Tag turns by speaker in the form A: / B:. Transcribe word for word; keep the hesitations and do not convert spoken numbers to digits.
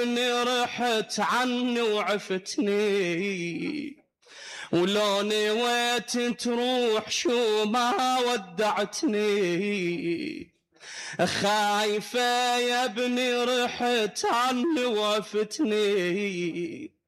A: اني رحت عني وعفتني، ولو نويت تروح شو ما ودعتني. خايفة يا ابني رحت عني وعفتني،